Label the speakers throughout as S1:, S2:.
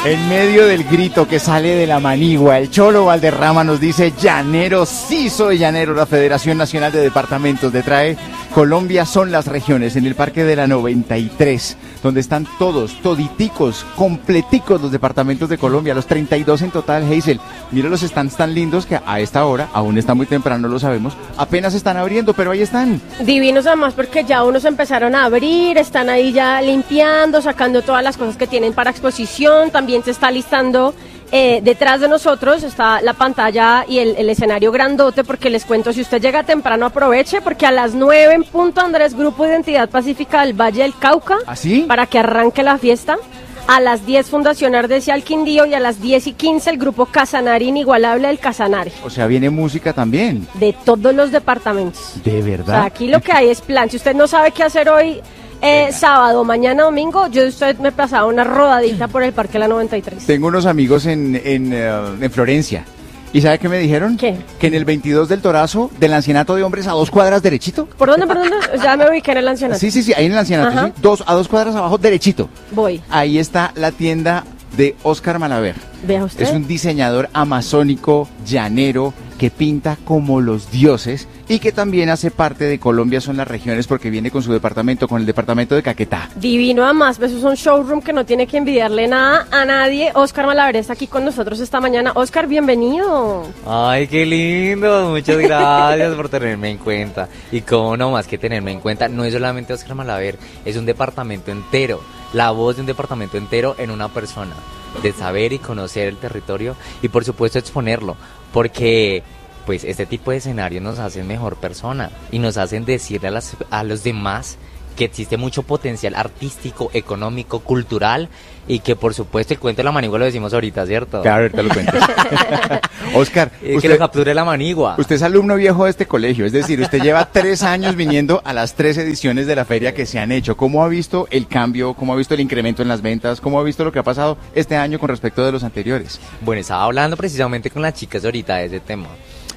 S1: En medio del grito que sale de la manigua, el Cholo Valderrama nos dice: llanero, sí soy llanero. La Federación Nacional de Departamentos de TRAE Colombia son las regiones, en el Parque de la 93, donde están todos, toditicos, completicos los departamentos de Colombia, los 32 en total. Hazel, mira los stands tan lindos que a esta hora, aún está muy temprano, lo sabemos, apenas están abriendo, pero ahí están.
S2: Divinos además porque ya unos empezaron a abrir, están ahí ya limpiando, sacando todas las cosas que tienen para exposición, también se está listando. Detrás de nosotros está la pantalla y el escenario grandote, porque les cuento, si usted llega temprano, aproveche, porque a las 9 en punto, Andrés, Grupo Identidad Pacífica del Valle del Cauca,
S1: ¿así?
S2: Para que arranque la fiesta. A las 10 Fundación Ardesia al Quindío, y a las 10:15 el grupo Casanare Inigualable del Casanare.
S1: O sea, viene música también.
S2: De todos los departamentos.
S1: ¿De verdad?
S2: O sea, aquí lo que hay es plan. Si usted no sabe qué hacer hoy, sábado, mañana, domingo, yo me pasaba una rodadita por el Parque La 93.
S1: Tengo unos amigos en Florencia. ¿Y sabe qué me dijeron?
S2: ¿Qué?
S1: Que en el 22 del Torazo, del Ancianato de Hombres, a 2 cuadras derechito.
S2: ¿Por dónde? Ya me ubiqué en el Ancianato.
S1: Sí, ahí en el Ancianato, sí. A 2 cuadras abajo, derechito.
S2: Voy.
S1: Ahí está la tienda de Oscar Malaver.
S2: Vea usted.
S1: Es un diseñador amazónico, llanero, que pinta como los dioses y que también hace parte de Colombia son las regiones, porque viene con su departamento, con el departamento de Caquetá.
S2: Divino, además, pues es un showroom que no tiene que envidiarle nada a nadie. Oscar Malaver está aquí con nosotros esta mañana. Oscar, bienvenido.
S3: Ay, qué lindo, muchas gracias por tenerme en cuenta. Y cómo no, más que tenerme en cuenta, no es solamente Oscar Malaver, es un departamento entero, la voz de un departamento entero en una persona, de saber y conocer el territorio y por supuesto exponerlo, porque pues este tipo de escenarios nos hacen mejor persona y nos hacen decirle a los demás que existe mucho potencial artístico, económico, cultural, y que por supuesto el cuento de la manigua lo decimos ahorita, ¿cierto?
S1: Claro, ahorita lo cuento. Oscar,
S3: que lo capture la manigua.
S1: Usted es alumno viejo de este colegio, es decir, usted lleva 3 años viniendo a las 3 ediciones de la feria que se han hecho. ¿Cómo ha visto el cambio? ¿Cómo ha visto el incremento en las ventas? ¿Cómo ha visto lo que ha pasado este año con respecto de los anteriores?
S3: Bueno, estaba hablando precisamente con las chicas ahorita de ese tema.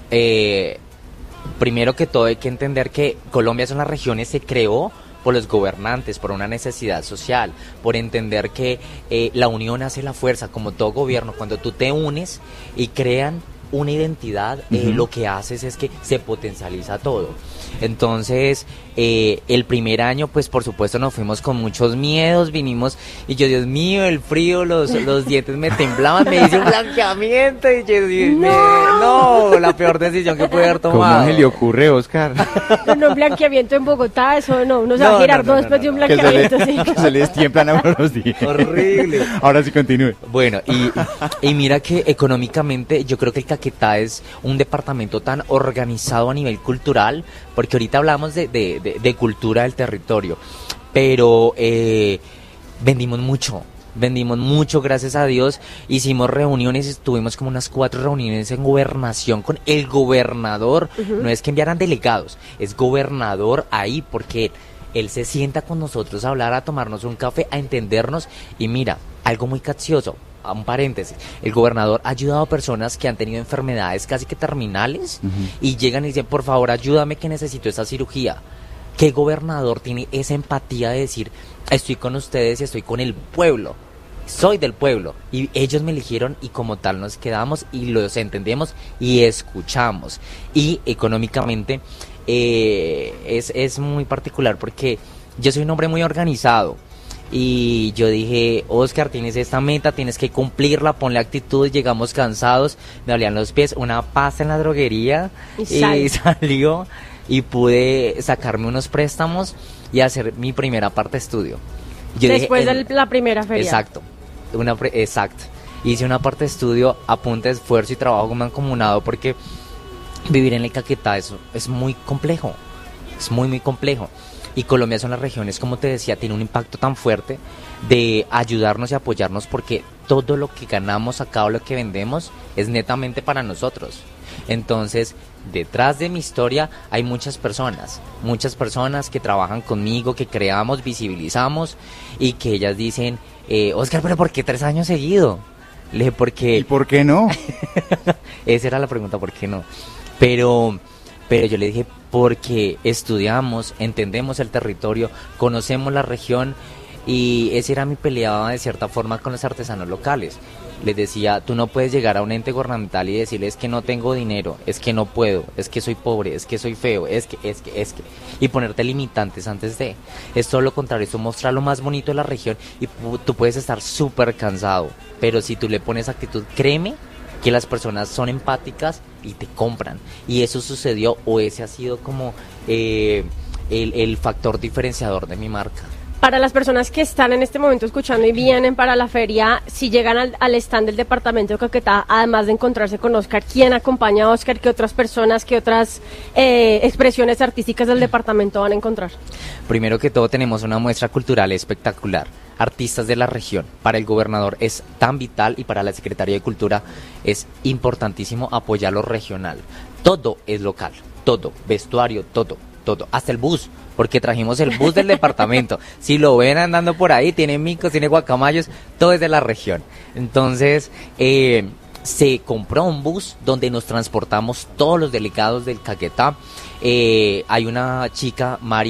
S3: Primero que todo hay que entender que Colombia son las regiones, se creó por los gobernantes, por una necesidad social, por entender que la unión hace la fuerza, como todo gobierno. Cuando tú te unes y crean una identidad, lo que haces es que se potencializa todo. Entonces, el primer año, pues por supuesto nos fuimos con muchos miedos, vinimos y yo, Dios mío, el frío, los dientes me temblaban, me hice un blanqueamiento y yo dije, no, la peor decisión que pude haber tomado.
S1: ¿Cómo se le ocurre, Oscar?
S2: No, un blanqueamiento en Bogotá, eso no se va a girar después de un blanqueamiento.
S1: Que se le destiemplan a los días.
S3: Horrible.
S1: Ahora sí continúe.
S3: Bueno, y mira que económicamente yo creo que el Caquetá es un departamento tan organizado a nivel cultural, porque ahorita hablamos de cultura del territorio, pero vendimos mucho, gracias a Dios. Hicimos reuniones, estuvimos como unas 4 reuniones en gobernación con el gobernador. No es que enviaran delegados, es gobernador ahí, porque él se sienta con nosotros a hablar, a tomarnos un café, a entendernos. Y mira, algo muy capcioso, un paréntesis, el gobernador ha ayudado a personas que han tenido enfermedades casi que terminales y llegan y dicen, por favor, ayúdame que necesito esa cirugía. ¿Qué gobernador tiene esa empatía de decir, estoy con ustedes y estoy con el pueblo? Soy del pueblo y ellos me eligieron y como tal nos quedamos y los entendemos y escuchamos. Y económicamente es muy particular porque yo soy un hombre muy organizado. Y yo dije, Oscar, tienes esta meta, tienes que cumplirla, ponle actitud. Llegamos cansados, me dolían los pies, una pasta en la droguería y salió y pude sacarme unos préstamos y hacer mi primera parte de estudio.
S2: Después de la primera feria.
S3: Exacto, exacto. Hice una parte de estudio a punta de esfuerzo y trabajo mancomunado, porque vivir en el Caquetá es muy complejo, es muy complejo. Y Colombia son las regiones, como te decía, tiene un impacto tan fuerte de ayudarnos y apoyarnos, porque todo lo que ganamos acá o lo que vendemos es netamente para nosotros. Entonces, detrás de mi historia hay muchas personas que trabajan conmigo, que creamos, visibilizamos y que ellas dicen, Oscar, ¿pero por qué 3 años seguido? Le dije, ¿por qué?
S1: ¿Y por qué no?
S3: Esa era la pregunta, ¿por qué no? Pero yo le dije, porque estudiamos, entendemos el territorio, conocemos la región Y esa era mi pelea de cierta forma con los artesanos locales. Les decía, tú no puedes llegar a un ente gubernamental y decirles que no tengo dinero, es que no puedo, es que soy pobre, es que soy feo, es que, y ponerte limitantes antes de. Es todo lo contrario, esto mostrar lo más bonito de la región y tú puedes estar súper cansado, pero si tú le pones actitud, créeme que las personas son empáticas y te compran. Y eso sucedió, o ese ha sido como el factor diferenciador de mi marca.
S2: Para las personas que están en este momento escuchando y vienen para la feria, si llegan al stand del departamento de Caquetá, además de encontrarse con Oscar, ¿quién acompaña a Oscar? ¿Qué otras personas, qué otras expresiones artísticas del departamento van a encontrar?
S3: Primero que todo tenemos una muestra cultural espectacular, artistas de la región. Para el gobernador es tan vital y para la Secretaría de Cultura es importantísimo apoyar lo regional. Todo es local, todo, vestuario, todo, hasta el bus. Porque trajimos el bus del departamento. Si lo ven andando por ahí, tiene micos, tiene guacamayos, todo es de la región. Entonces, se compró un bus donde nos transportamos todos los delegados del Caquetá. Hay una chica, Mari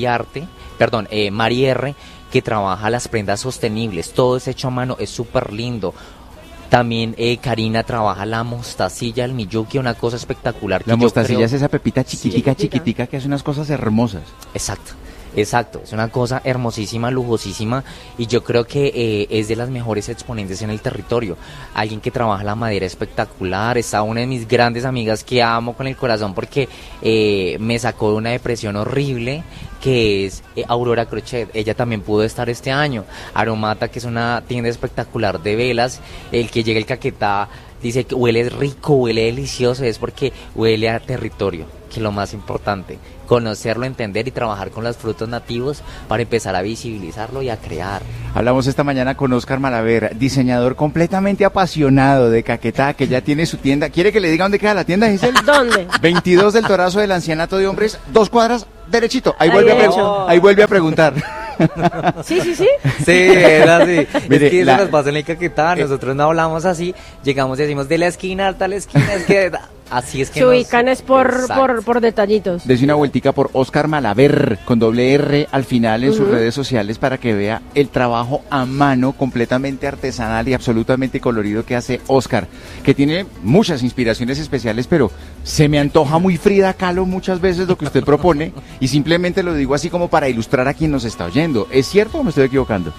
S3: R, que trabaja las prendas sostenibles. Todo es hecho a mano, es súper lindo. También Karina trabaja la mostacilla, el miyuki, una cosa espectacular.
S1: La mostacilla es esa pepita chiquitica que hace unas cosas hermosas.
S3: Exacto, es una cosa hermosísima, lujosísima, y yo creo que es de las mejores exponentes en el territorio. Alguien que trabaja la madera espectacular. Está una de mis grandes amigas que amo con el corazón porque me sacó de una depresión horrible, que es Aurora Crochet. Ella también pudo estar este año. Aromata, que es una tienda espectacular de velas. El que llega el Caquetá dice que huele rico, huele delicioso, es porque huele a territorio, que es lo más importante, conocerlo, entender y trabajar con los frutos nativos para empezar a visibilizarlo y a crear.
S1: Hablamos esta mañana con Oscar Malaver, diseñador completamente apasionado de Caquetá, que ya tiene su tienda. ¿Quiere que le diga dónde queda la tienda, Giselle?
S2: ¿Dónde?
S1: 22 del Torazo del Ancianato de Hombres, 2 cuadras derechito. Ahí vuelve a preguntar.
S2: Sí.
S3: Sí, es así.
S1: Mire,
S3: es que eso nos pasa en el Caquetá, nosotros no hablamos así, llegamos y decimos de la esquina hasta la esquina, es que así es que
S2: se ubican es por detallitos.
S1: Dese una vueltica por Oscar Malaver, con doble R al final en sus redes sociales, para que vea el trabajo a mano completamente artesanal y absolutamente colorido que hace Oscar, que tiene muchas inspiraciones especiales, pero se me antoja muy Frida Kahlo muchas veces lo que usted propone, y simplemente lo digo así como para ilustrar a quien nos está oyendo. ¿Es cierto o me estoy equivocando?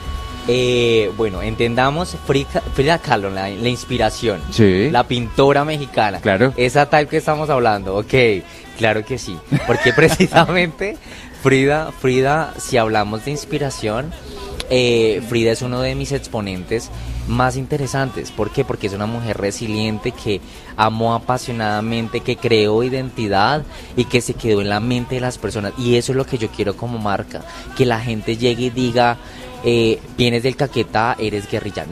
S3: Bueno, entendamos Frida Kahlo, la inspiración,
S1: sí,
S3: la pintora mexicana,
S1: claro,
S3: esa tal que estamos hablando, ok, claro que sí, porque precisamente Frida, si hablamos de inspiración, Frida es uno de mis exponentes más interesantes. ¿Por qué? Porque es una mujer resiliente que amó apasionadamente, que creó identidad y que se quedó en la mente de las personas, y eso es lo que yo quiero como marca, que la gente llegue y diga, vienes del Caquetá, eres guerrilla.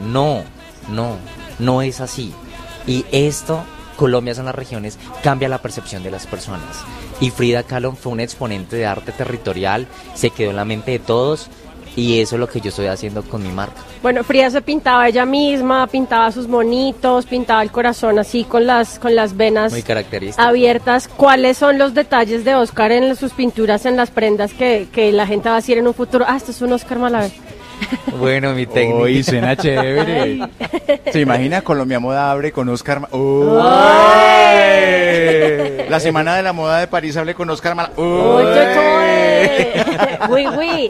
S3: No es así. Y esto, Colombia son las regiones, cambia la percepción de las personas. Y Frida Kahlo fue un exponente de arte territorial, se quedó en la mente de todos, y eso es lo que yo estoy haciendo con mi marca.
S2: Bueno, Frida se pintaba ella misma, pintaba sus monitos, pintaba el corazón así con las venas
S3: muy características
S2: abiertas. ¿Cuáles son los detalles de Oscar en sus pinturas, en las prendas que la gente va a decir en un futuro? Esto es un Oscar Malaver.
S3: Bueno, mi técnica.
S1: Uy, suena chévere. ¿Se imagina? Colombia Moda abre con Oscar La Semana de la Moda de París hable con Oscar
S2: Uy.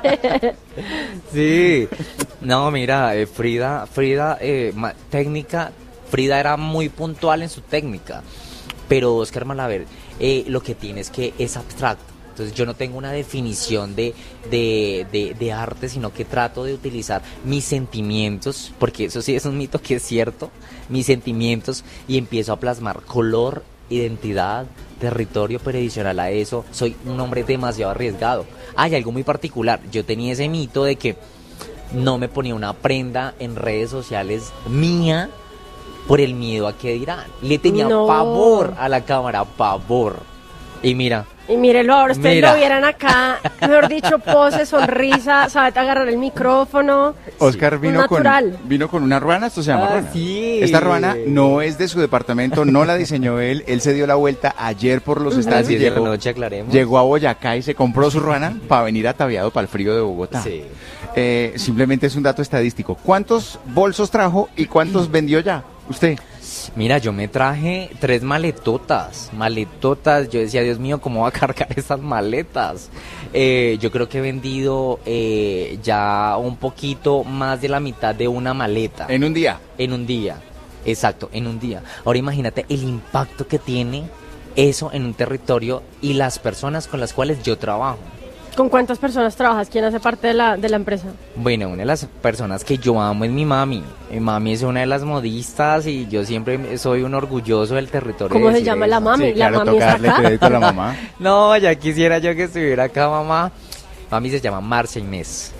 S3: Sí. No, mira, Frida, técnica, Frida era muy puntual en su técnica, pero Oscar Malaver lo que tiene es que es abstracto. Entonces yo no tengo una definición de arte, sino que trato de utilizar mis sentimientos, porque eso sí es un mito que es cierto, mis sentimientos, y empiezo a plasmar color, identidad, territorio, pero adicional a eso, soy un hombre demasiado arriesgado. Hay algo muy particular, yo tenía ese mito de que no me ponía una prenda en redes sociales mía por el miedo a qué dirán. Le tenía pavor a la cámara, pavor. Y mira.
S2: Y mírelo ahora, ustedes lo vieran acá, mejor dicho, pose, sonrisa, sabe agarrar el micrófono.
S1: Oscar vino con una ruana, esto se llama ruana.
S3: Sí.
S1: Esta ruana no es de su departamento, no la diseñó él se dio la vuelta ayer por los estados y
S3: llegó a Boyacá Sí.
S1: simplemente es un dato estadístico. ¿Cuántos bolsos trajo y cuántos vendió ya usted?
S3: Mira, yo me traje 3 maletotas. Yo decía, Dios mío, ¿cómo va a cargar esas maletas? Yo creo que he vendido ya un poquito más de la mitad de una maleta.
S1: ¿En un día?
S3: En un día, exacto, en un día. Ahora imagínate el impacto que tiene eso en un territorio y las personas con las cuales yo trabajo.
S2: ¿Con cuántas personas trabajas? ¿Quién hace parte de la empresa?
S3: Bueno, una de las personas que yo amo es mi mami. Mi mami es una de las modistas y yo siempre soy un orgulloso del territorio.
S2: ¿Cómo
S3: de
S2: se
S3: decir
S2: llama
S3: eso.
S2: la mami?
S1: Sí, claro,
S2: ¿La mami
S1: toca
S2: está
S1: darle
S2: acá?
S1: crédito a la mamá.
S3: No, ya quisiera yo que estuviera acá, mamá. Mami se llama Marcia Inés.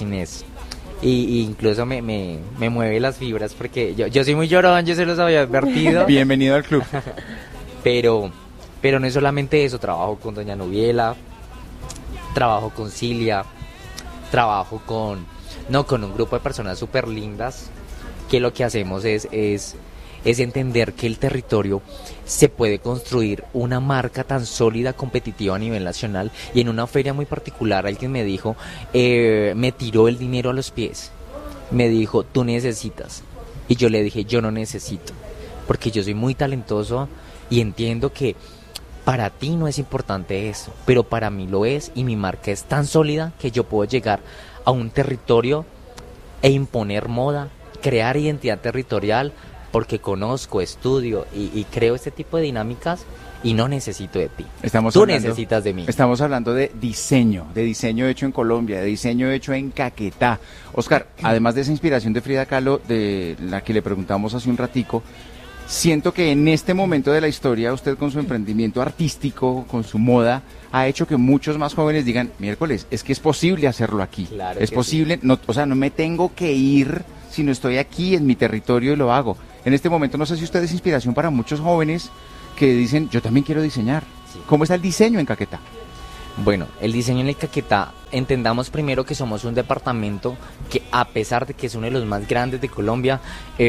S3: Y incluso me mueve las fibras porque yo soy muy llorón, yo se los había advertido.
S1: Bienvenido al club.
S3: Pero no es solamente eso, trabajo con doña Nubiela, trabajo con Cilia, trabajo con un grupo de personas súper lindas, que lo que hacemos es entender que el territorio se puede construir una marca tan sólida, competitiva a nivel nacional. Y en una feria muy particular alguien me dijo, me tiró el dinero a los pies, me dijo, tú necesitas, y yo le dije, yo no necesito, porque yo soy muy talentoso y entiendo que para ti no es importante eso, pero para mí lo es, y mi marca es tan sólida que yo puedo llegar a un territorio e imponer moda, crear identidad territorial, porque conozco, estudio y creo este tipo de dinámicas y no necesito de ti. Tú necesitas de mí.
S1: Estamos hablando de diseño hecho en Colombia, de diseño hecho en Caquetá. Oscar, además de esa inspiración de Frida Kahlo, de la que le preguntamos hace un ratico, siento que en este momento de la historia usted con su emprendimiento artístico, con su moda, ha hecho que muchos más jóvenes digan, miércoles, es que es posible hacerlo aquí.
S3: Claro
S1: es
S3: que
S1: posible,
S3: sí.
S1: no, o sea, no me tengo que ir, sino estoy aquí en mi territorio y lo hago. En este momento no sé si usted es inspiración para muchos jóvenes que dicen, yo también quiero diseñar.
S3: Sí.
S1: ¿Cómo está el diseño en Caquetá?
S3: Bueno, el diseño en el Caquetá, entendamos primero que somos un departamento que, a pesar de que es uno de los más grandes de Colombia,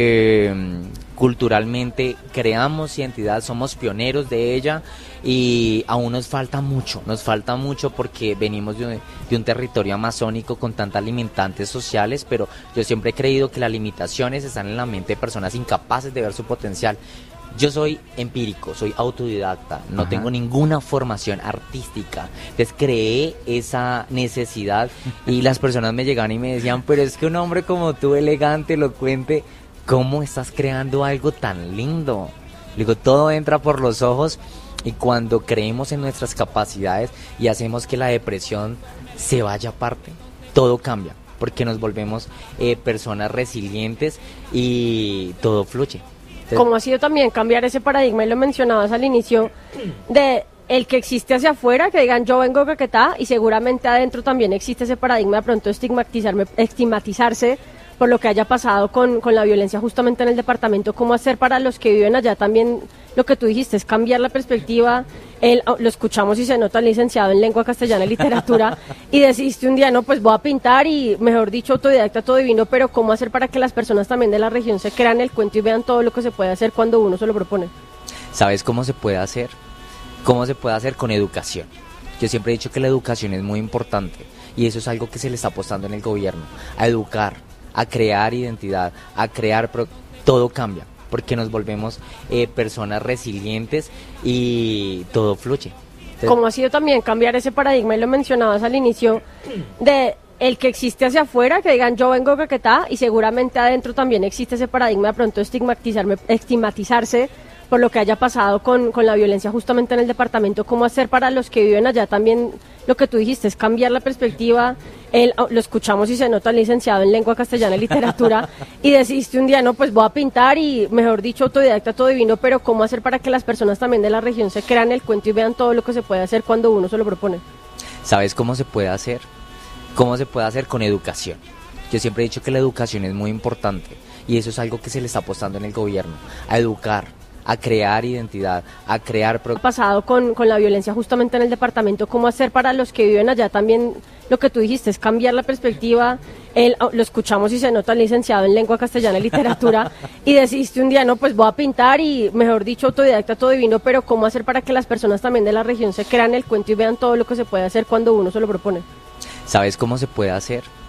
S3: culturalmente creamos identidad, somos pioneros de ella, y aún nos falta mucho porque venimos de un territorio amazónico con tantas limitantes sociales, pero yo siempre he creído que las limitaciones están en la mente de personas incapaces de ver su potencial. Yo soy empírico, soy autodidacta, no
S1: Ajá.
S3: tengo ninguna formación artística. Entonces creé esa necesidad y las personas me llegaban y me decían, pero es que un hombre como tú, elegante, elocuente, ¿cómo estás creando algo tan lindo? Digo, todo entra por los ojos, y cuando creemos en nuestras capacidades y hacemos que la depresión se vaya aparte, todo cambia, porque nos volvemos personas resilientes y todo fluye.
S2: ¿Cómo ha sido también cambiar ese paradigma? Y lo mencionabas al inicio, de el que existe hacia afuera, que digan yo vengo de Caquetá, y seguramente adentro también existe ese paradigma de pronto estigmatizarse por lo que haya pasado con la violencia justamente en el departamento. ¿Cómo hacer para los que viven allá también? Lo que tú dijiste es cambiar la perspectiva. Lo escuchamos y se nota, el licenciado en lengua castellana y literatura, y decidiste un día, no, pues voy a pintar, y mejor dicho, autodidacta, todo divino. Pero ¿cómo hacer para que las personas también de la región se crean el cuento y vean todo lo que se puede hacer cuando uno se lo propone?
S3: ¿Sabes cómo se puede hacer? ¿Cómo se puede hacer? Con educación. Yo siempre he dicho que la educación es muy importante, y eso es algo que se le está apostando en el gobierno, a educar, a crear identidad, a crear, todo cambia, porque nos volvemos personas resilientes y todo fluye. Entonces,
S2: ¿cómo ha sido también cambiar ese paradigma? Y lo mencionabas al inicio, de el que existe hacia afuera, que digan yo vengo de Caquetá, y seguramente adentro también existe ese paradigma de pronto estigmatizarse por lo que haya pasado con la violencia justamente en el departamento. ¿Cómo hacer para los que viven allá también? Lo que tú dijiste es cambiar la perspectiva. Lo escuchamos y se nota, el licenciado en lengua castellana y literatura, y decidiste un día, no, pues voy a pintar, y mejor dicho, autodidacta, todo divino. Pero ¿cómo hacer para que las personas también de la región se crean el cuento y vean todo lo que se puede hacer cuando uno se lo propone?
S3: ¿Sabes cómo se puede hacer? ¿Cómo se puede hacer? Con educación. Yo siempre he dicho que la educación es muy importante, y eso es algo que se le está apostando en el gobierno, a educar, a crear identidad, a crear...
S2: Ha pasado con la violencia justamente en el departamento. ¿Cómo hacer para los que viven allá también? Lo que tú dijiste es cambiar la perspectiva. Lo escuchamos y se nota, el licenciado en lengua castellana y literatura, y decidiste un día, no, pues voy a pintar, y mejor dicho, autodidacta, todo divino. Pero ¿cómo hacer para que las personas también de la región se crean el cuento y vean todo lo que se puede hacer cuando uno se lo propone?
S3: ¿Sabes cómo se puede hacer?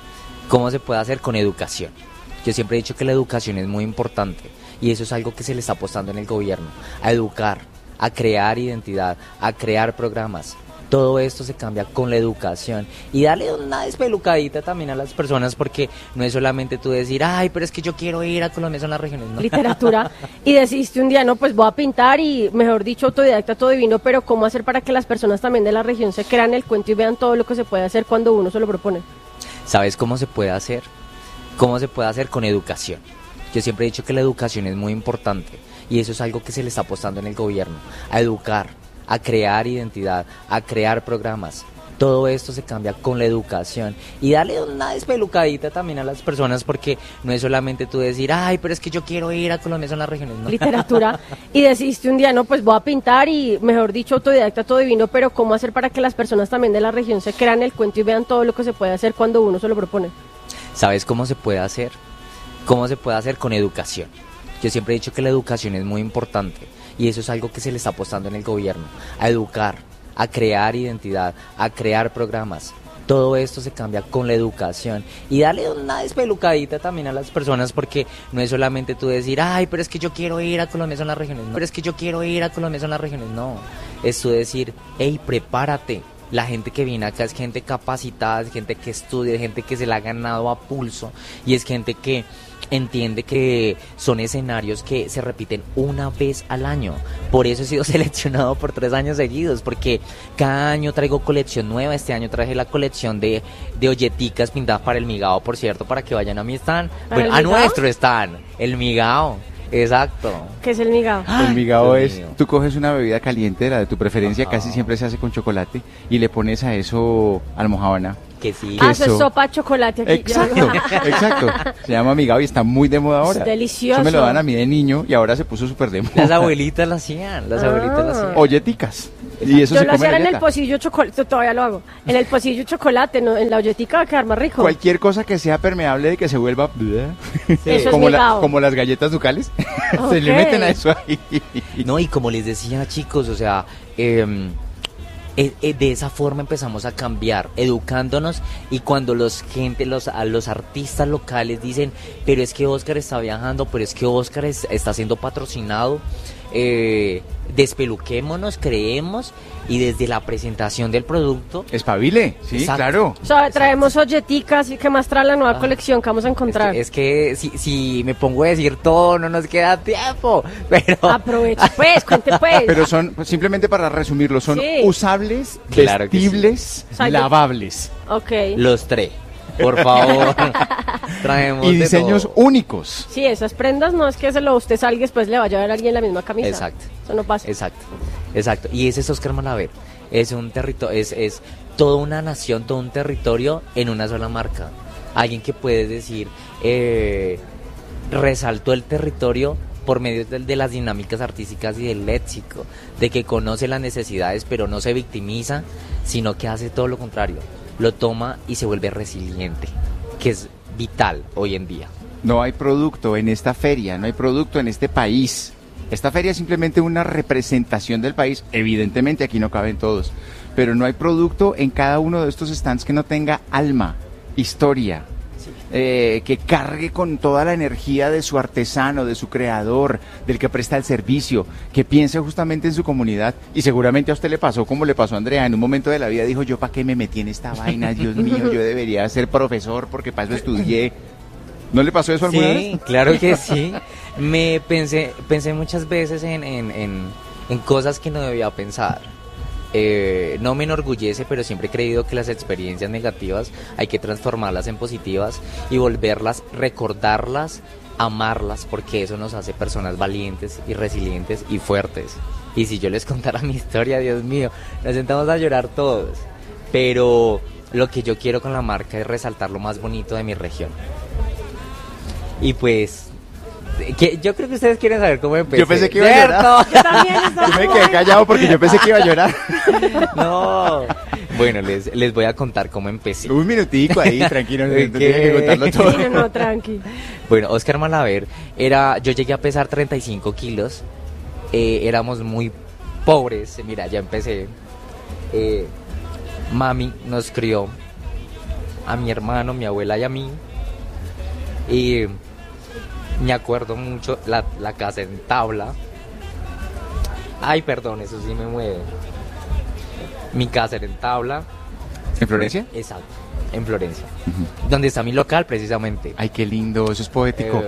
S3: ¿Cómo se puede hacer? Con educación. Yo siempre he dicho que la educación es muy importante y eso es algo que se le está apostando en el gobierno, a educar, a crear identidad, a crear programas. Todo esto se cambia con la educación y darle una despelucadita también a las personas, porque no es solamente tú decir, ay, pero es que yo quiero ir a Colombia, son las regiones, no.
S2: Literatura, y decidiste un día, no, pues voy a pintar y, mejor dicho, autodidacta, todo divino, pero ¿cómo hacer para que las personas también de la región se crean el cuento y vean todo lo que se puede hacer cuando uno se lo propone?
S3: ¿Sabes cómo se puede hacer? ¿Cómo se puede hacer? Con educación. Yo siempre he dicho que la educación es muy importante y eso es algo que se le está apostando en el gobierno, a educar, a crear identidad, a crear programas. Todo esto se cambia con la educación y darle una despelucadita también a las personas, porque no es solamente tú decir, ay, pero es que yo quiero ir a Colombia, son las regiones, no.
S2: Literatura, y decidiste un día, no, pues voy a pintar y, mejor dicho, autodidacta, todo divino, pero ¿cómo hacer para que las personas también de la región se crean el cuento y vean todo lo que se puede hacer cuando uno se lo propone?
S3: ¿Sabes cómo se puede hacer? ¿Cómo se puede hacer? Con educación. Yo siempre he dicho que la educación es muy importante y eso es algo que se le está apostando en el gobierno, a educar, a crear identidad, a crear programas. Todo esto se cambia con la educación y darle una despelucadita también a las personas, porque no es solamente tú decir, ay, pero es que yo quiero ir a Colombia, son las regiones, no. Pero es que yo quiero ir a Colombia, son las regiones, no. Es tú decir, hey, prepárate. La gente que viene acá es gente capacitada, es gente que estudia, es gente que se la ha ganado a pulso y es gente que entiende que son escenarios que se repiten una vez al año. Por eso he sido seleccionado por 3 años seguidos, porque cada año traigo colección nueva. Este año traje la colección de olleticas pintadas para el Migao, por cierto, para que vayan a mi stand. Bueno, a nuestro stand, el Migao. Exacto.
S2: ¿Qué es el migao?
S1: El migao
S3: Dios
S1: es,
S3: mío.
S1: tú coges una bebida caliente, de la de tu preferencia,
S3: Ajá.
S1: casi siempre se hace con chocolate, y le pones a eso almojábana.
S3: Que sí.
S1: ¿Qué?
S2: Eso es
S1: queso.
S2: sopa de chocolate aquí.
S1: Exacto, exacto. Se llama migao y está muy de moda ahora.
S2: Es delicioso.
S1: Eso me lo dan a mí de niño y ahora se puso súper de moda.
S3: Las abuelitas lo hacían, las abuelitas lo hacían.
S1: Olleticas. Y eso
S2: Yo
S1: se
S2: lo
S1: come
S2: hacía en el
S1: galleta.
S2: pocillo chocolate, todavía lo hago. En el pocillo chocolate, no, en la olletica va a quedar más rico.
S1: Cualquier cosa que sea permeable de que se vuelva
S2: Eso es
S1: como,
S2: migao.
S1: como las galletas ducales.
S2: Ok.
S1: Se le meten a eso ahí.
S3: No, y como les decía, chicos, o sea, de esa forma empezamos a cambiar, educándonos, y cuando los artistas locales dicen, pero es que Oscar está viajando, pero es que Oscar está siendo patrocinado, despeluquémonos, creemos, y desde la presentación del producto,
S1: Espabile, sí,
S3: Exacto.
S1: claro.
S2: O sea, traemos olleticas y que más trae la nueva colección que vamos a encontrar.
S3: es que si me pongo a decir todo, no nos queda tiempo, pero
S2: Aprovecha, pues, cuente pues.
S1: Pero son, simplemente para resumirlo, son
S2: Sí.
S1: usables,
S3: Claro que sí.
S1: vestibles,
S2: O sea, yo-
S1: lavables
S2: Ok.
S3: los 3, por favor, traemos
S1: y
S3: de
S1: diseños
S3: todo.
S1: únicos.
S2: Sí, esas prendas no es que usted salga y después le vaya a dar a alguien la misma camisa.
S3: Exacto.
S2: Eso no pasa.
S3: Exacto. Y ese es Oscar Malaver. Es un territorio, es toda una nación, todo un territorio en una sola marca. Alguien que puede decir, resaltó el territorio por medio de las dinámicas artísticas y del léxico, de que conoce las necesidades pero no se victimiza, sino que hace todo lo contrario. Lo toma y se vuelve resiliente, que es vital hoy en día.
S1: No hay producto en esta feria, no hay producto en este país. Esta feria es simplemente una representación del país. Evidentemente aquí no caben todos, pero no hay producto en cada uno de estos stands que no tenga alma, historia, que cargue con toda la energía de su artesano, de su creador, del que presta el servicio, que piense justamente en su comunidad. Y seguramente a usted le pasó como le pasó a Andrea. En un momento de la vida dijo, yo para qué me metí en esta vaina, Dios mío, yo debería ser profesor porque para eso estudié. ¿No le pasó eso alguna vez?
S3: Sí, claro que sí. Pensé muchas veces en cosas que no debía pensar. No me enorgullece, pero siempre he creído que las experiencias negativas hay que transformarlas en positivas y volverlas, recordarlas, amarlas, porque eso nos hace personas valientes y resilientes y fuertes. Y si yo les contara mi historia, Dios mío, nos sentamos a llorar todos. Pero lo que yo quiero con la marca es resaltar lo más bonito de mi región. Y pues, yo creo que ustedes quieren saber cómo empecé.
S1: Yo pensé que iba a llorar.
S2: Yo también estaba
S1: Yo me quedé callado porque yo pensé que iba a llorar.
S3: No. Bueno, les voy a contar cómo empecé.
S1: Un minutico ahí, tranquilo, no
S3: ¿Qué?
S1: tiene que contarlo todo.
S2: Sí, no, tranqui.
S3: Bueno, Oscar Malaver yo llegué a pesar 35 kilos. Éramos muy pobres. Mira, ya empecé. Mami nos crió a mi hermano, mi abuela y a mí. Y me acuerdo mucho la casa en tabla. Ay, perdón, eso sí me mueve. Mi casa era en tabla.
S1: ¿En Florencia?
S3: Exacto, en Florencia. Donde está mi local, precisamente.
S1: Ay, qué lindo, eso es poético.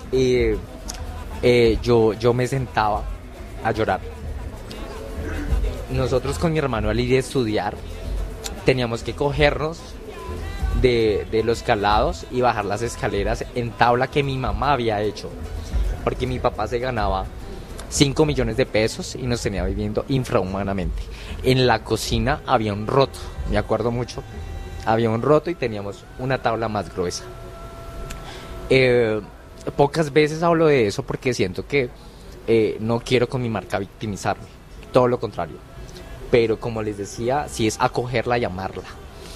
S3: Yo me sentaba a llorar. Nosotros con mi hermano al ir a estudiar teníamos que cogernos de los calados y bajar las escaleras en tabla que mi mamá había hecho, porque mi papá se ganaba 5 millones de pesos y nos tenía viviendo infrahumanamente. En la cocina había un roto, me acuerdo mucho, había un roto y teníamos una tabla más gruesa. Pocas veces hablo de eso porque siento que no quiero con mi marca victimizarme, todo lo contrario, pero como les decía, sí es acogerla y amarla.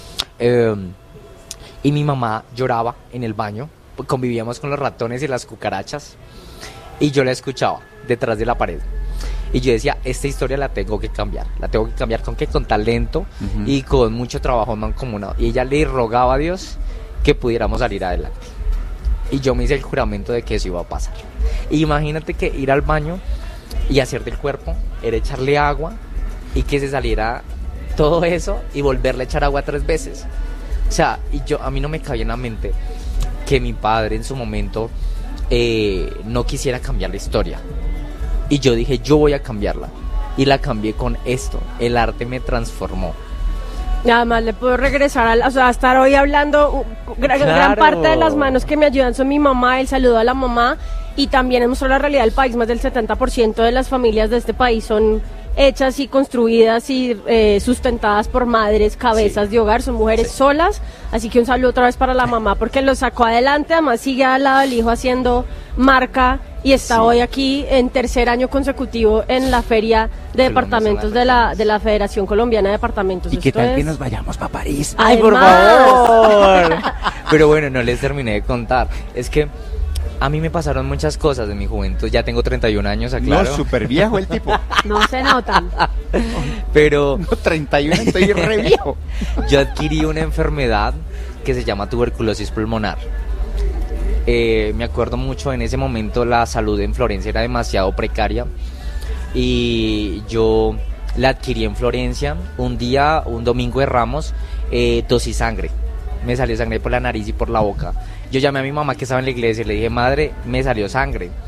S3: Y mi mamá lloraba en el baño, convivíamos con los ratones y las cucarachas, y yo la escuchaba detrás de la pared. Y yo decía, esta historia la tengo que cambiar. ¿La tengo que cambiar con qué? Con talento y con mucho trabajo mancomunado. Y ella le rogaba a Dios que pudiéramos salir adelante. Y yo me hice el juramento de que eso iba a pasar. Y imagínate que ir al baño y hacer del cuerpo era echarle agua y que se saliera todo eso y volverle a echar agua 3 veces. O sea, a mí no me cabía en la mente que mi padre en su momento no quisiera cambiar la historia. Y yo dije, yo voy a cambiarla. Y la cambié con esto. El arte me transformó.
S2: Nada más le puedo regresar a estar hoy hablando. Gran parte de las manos que me ayudan son mi mamá, el saludo a la mamá. Y también hemos mostrado la realidad del país. Más del 70% de las familias de este país son hechas y construidas y sustentadas por madres, cabezas de hogar, son mujeres solas, así que un saludo otra vez para la mamá porque lo sacó adelante, además sigue al lado del hijo haciendo marca y está hoy aquí en 3er año consecutivo en la feria de departamentos de la Federación Colombiana de Departamentos.
S1: ¿Y qué tal que nos vayamos para París?
S3: ¡Ay, por favor! Pero bueno, no les terminé de contar, es que a mí me pasaron muchas cosas en mi juventud. Ya tengo 31 años, aclaro.
S1: No, súper viejo el tipo.
S2: No se notan.
S3: Pero...
S1: No, 31, estoy re viejo.
S3: Yo adquirí una enfermedad que se llama tuberculosis pulmonar. Me acuerdo mucho, en ese momento la salud en Florencia era demasiado precaria. Y yo la adquirí en Florencia. Un domingo de Ramos, tosí sangre. Me salió sangre por la nariz y por la boca. Yo llamé a mi mamá que estaba en la iglesia y le dije, madre, me salió sangre.